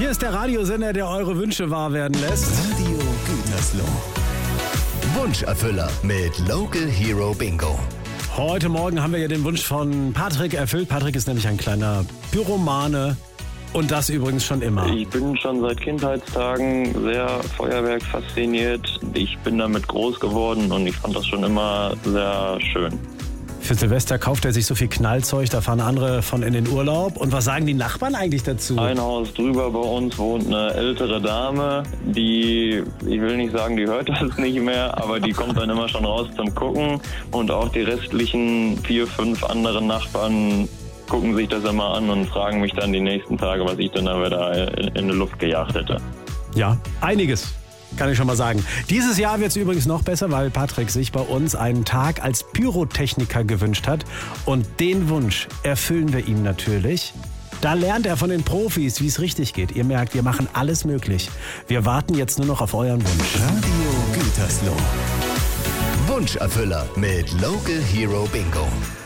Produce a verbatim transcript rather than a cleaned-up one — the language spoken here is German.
Hier ist der Radiosender, der eure Wünsche wahr werden lässt. Radio Gütersloh. Wunscherfüller mit Local Hero Bingo. Heute Morgen haben wir ja den Wunsch von Patrick erfüllt. Patrick ist nämlich ein kleiner Pyromane. Und das übrigens schon immer. Ich bin schon seit Kindheitstagen sehr Feuerwerk fasziniert. Ich bin damit groß geworden und ich fand das schon immer sehr schön. Für Silvester kauft er sich so viel Knallzeug, da fahren andere von in den Urlaub. Und was sagen die Nachbarn eigentlich dazu? Ein Haus drüber bei uns wohnt eine ältere Dame, die, ich will nicht sagen, die hört das nicht mehr, aber die kommt dann immer schon raus zum Gucken. Und auch die restlichen vier, fünf anderen Nachbarn gucken sich das immer an und fragen mich dann die nächsten Tage, was ich dann aber da in, in die Luft gejagt hätte. Ja, einiges. Kann ich schon mal sagen. Dieses Jahr wird es übrigens noch besser, weil Patrick sich bei uns einen Tag als Pyrotechniker gewünscht hat. Und den Wunsch erfüllen wir ihm natürlich. Da lernt er von den Profis, wie es richtig geht. Ihr merkt, wir machen alles möglich. Wir warten jetzt nur noch auf euren Wunsch. Radio Gütersloh. Wunscherfüller mit Local Hero Bingo.